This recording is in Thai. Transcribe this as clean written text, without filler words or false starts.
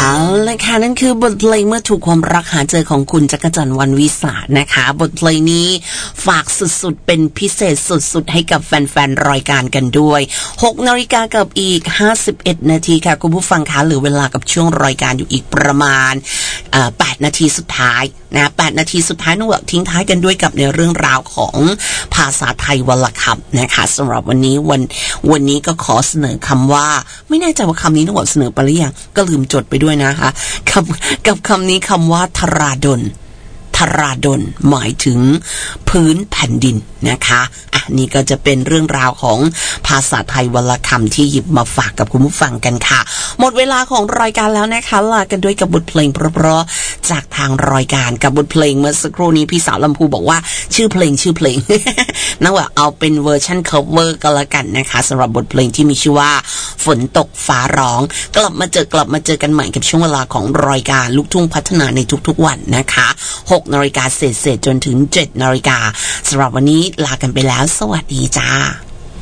เอาละค่ะนั่นคือบทเพลงเมื่อถูกความรักหาเจอของคุณจักรจันทร์วรรณวิสาหนะคะบทเพลงนี้ฝากสุดๆเป็นพิเศษสุดๆให้กับแฟนๆรายการกันด้วย 6 นาฬิกากับอีก51นาทีค่ะคุณผู้ฟังคะเหลือเวลากับช่วงรายการอยู่อีกประมาณ8นาทีสุดท้ายนะ8นาทีสุดท้ายน้องทิ้งท้ายกันด้วยกับในเรื่องราวของภาษาไทยวรรณคำนะคะสำหรับวันนี้ก็ขอเสนอคำว่าไม่แน่ใจว่าคำนี้น้องเสนอไปหรือยังก็ลืมจดไปด้วยนะคะกับคำนี้คำว่าธราดลหมายถึงพื้นแผ่นดินนะคะนี่ก็จะเป็นเรื่องราวของภาษาไทยวรรณคำที่หยิบมาฝากกับคุณผู้ฟังกันค่ะหมดเวลาของรายการแล้วนะคะลากันด้วยกับบทเพลงเพราะๆจากทางรายการกับบทเพลงเมื่อสักครู่นี้พี่สาวลำพูบอกว่าชื่อเพลง นั่นว่าเอาเป็นเวอร์ชัน cover ก็แล้วกันนะคะสำหรับบทเพลงที่มีชื่อว่าฝนตกฟ้าร้องกลับมาเจอกันใหม่กับช่วงเวลาของรายการลูกทุ่งพัฒนาในทุกๆวันนะคะ6 นาฬิกาเศษจนถึง 7 นาฬิกาสำหรับวันนี้ลากันไปแล้วสวัสดีจ้า